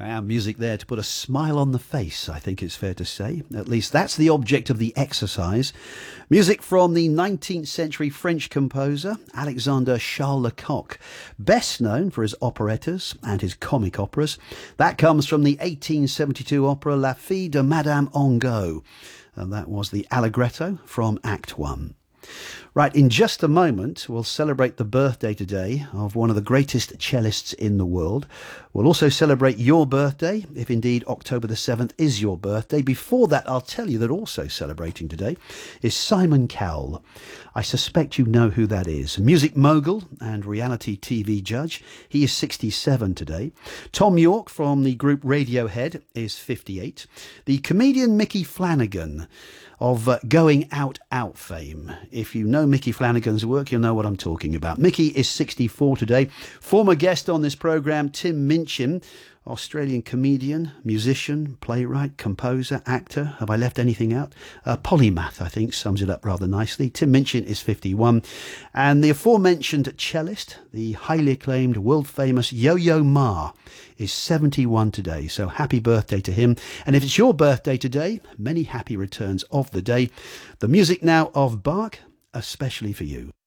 Our music there to put a smile on the face, I think it's fair to say. At least that's the object of the exercise. Music from the 19th century French composer Alexander Charles Lecoq, best known for his operettas and his comic operas. That comes from the 1872 opera La Fille de Madame Angot, and that was the Allegretto from Act 1. Right, in just a moment, we'll celebrate the birthday today of one of the greatest cellists in the world. We'll also celebrate your birthday, if indeed October the 7th is your birthday. Before that, I'll tell you that also celebrating today is Simon Cowell. I suspect you know who that is. Music mogul and reality TV judge. He is 67 today. Tom York from the group Radiohead is 58. The comedian Micky Flanagan of Going Out Out fame. If you know Micky Flanagan's work, you'll know what I'm talking about. Micky is 64 today. Former guest on this programme, Tim Minchin, Australian comedian, musician, playwright, composer, actor. Have I left anything out? Polymath, I think, sums it up rather nicely. Tim Minchin is 51. And the aforementioned cellist, the highly acclaimed, world-famous Yo-Yo Ma, is 71 today. So happy birthday to him. And if it's your birthday today, many happy returns of the day. The music now of Bach, especially for you.